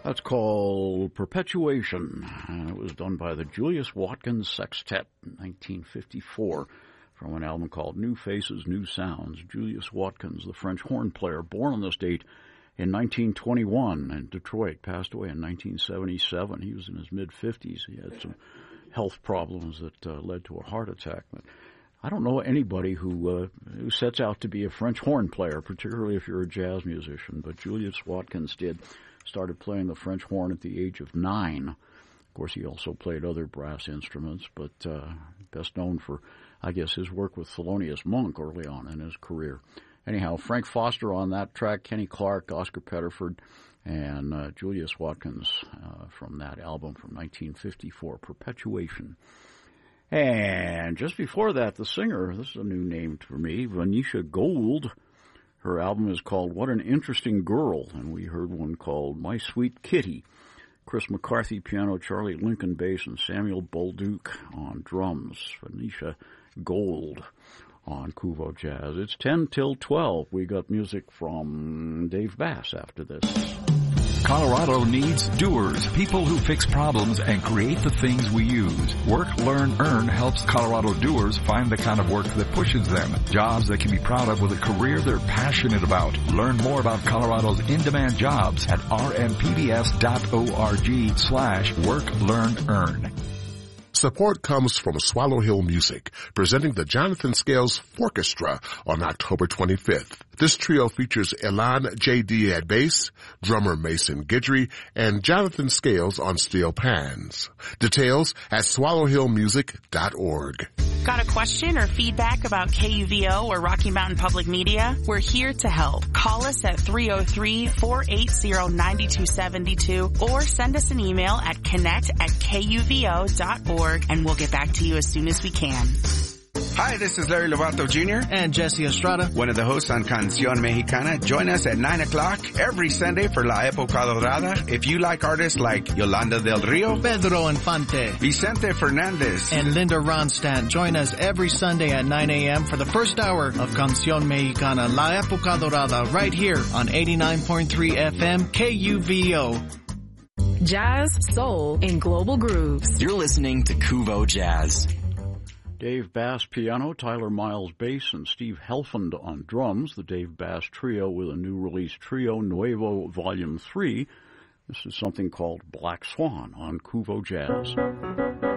That's called Perpetuation. It was done by the Julius Watkins Sextet in 1954 from an album called New Faces, New Sounds. Julius Watkins, the French horn player, born on this date in 1921 in Detroit, passed away in 1977. He was in his mid-50s. He had some health problems that led to a heart attack. But I don't know anybody who sets out to be a French horn player, particularly if you're a jazz musician. But Julius Watkins did. Started playing the French horn at the age of 9. Of course, he also played other brass instruments, but best known for, I guess, his work with Thelonious Monk early on in his career. Anyhow, Frank Foster on that track, Kenny Clarke, Oscar Pettiford, and Julius Watkins from that album from 1954, Perpetuation. And just before that, the singer, this is a new name for me, Venetia Gold. Her album is called What an Interesting Girl, and we heard one called My Sweet Kitty. Chris McCarthy piano, Charlie Lincoln bass, and Samuel Bolduc on drums. Venetia Gold on Kuvo Jazz. It's 10 till 12. We got music from Dave Bass after this. Colorado needs doers, people who fix problems and create the things we use. Work, Learn, Earn helps Colorado doers find the kind of work that pushes them. Jobs they can be proud of with a career they're passionate about. Learn more about Colorado's in-demand jobs at rmpbs.org/work, learn, earn. Support comes from Swallow Hill Music, presenting the Jonathan Scales Forkestra on October 25th. This trio features Elan J.D. at bass, drummer Mason Guidry, and Jonathan Scales on steel pans. Details at swallowhillmusic.org. Got a question or feedback about KUVO or Rocky Mountain Public Media? We're here to help. Call us at 303-480-9272 or send us an email at connect@kuvo.org and we'll get back to you as soon as we can. Hi, this is Larry Lovato Jr. and Jesse Estrada, one of the hosts on Canción Mexicana. Join us at 9 o'clock every Sunday for La Época Dorada. If you like artists like Yolanda del Rio, Pedro Infante, Vicente Fernandez, and Linda Ronstadt, join us every Sunday at 9 a.m. for the first hour of Canción Mexicana, La Época Dorada, right here on 89.3 FM KUVO. Jazz, soul, and global grooves. You're listening to Kuvo Jazz. Dave Bass piano, Tyler Miles bass, and Steve Helfand on drums. The Dave Bass Trio with a new release, Trio Nuevo Volume 3. This is something called Black Swan on Kuvo Jazz.